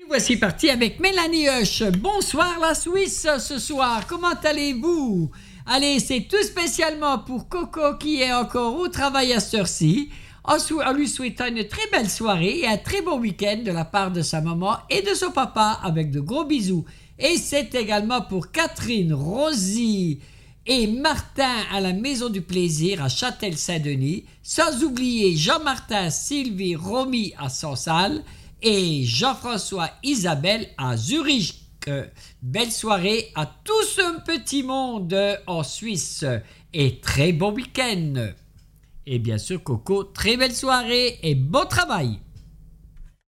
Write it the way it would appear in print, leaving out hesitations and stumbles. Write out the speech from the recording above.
Voici parti avec Mélanie Hush. Bonsoir la Suisse ce soir, comment allez-vous? Allez, c'est tout spécialement pour Coco qui est encore au travail à cette heure-ci, en lui souhaitant une très belle soirée et un très bon week-end de la part de sa maman et de son papa avec de gros bisous. Et c'est également pour Catherine, Rosie et Martin à la Maison du Plaisir à Châtel-Saint-Denis, sans oublier Jean-Martin, Sylvie, Romy à Sansal et Jean-François, Isabelle à Zurich. Belle soirée à tout ce petit monde en Suisse et très bon week-end. Et bien sûr Coco, très belle soirée et bon travail.